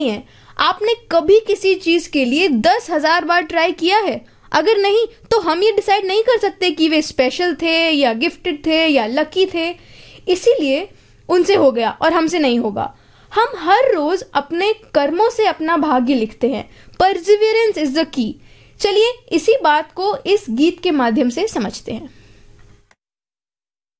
है। आपने कभी किसी चीज के लिए 10,000 बार ट्राई किया है? अगर नहीं तो हम ये डिसाइड नहीं कर सकते कि वे स्पेशल थे या गिफ्टेड थे या लकी थे। इसीलिए उनसे हो गया और हमसे नहीं होगा। हम हर रोज अपने कर्मों से अपना भाग्य लिखते हैं। Perseverance is the key. चलिए इसी बात को इस गीत के माध्यम से समझते हैं।